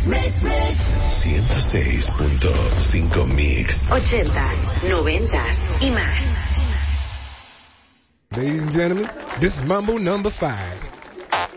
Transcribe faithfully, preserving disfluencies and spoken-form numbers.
ciento seis punto cinco Mix. Ochentas, noventas y más. Ladies and gentlemen, this is Mambo number five.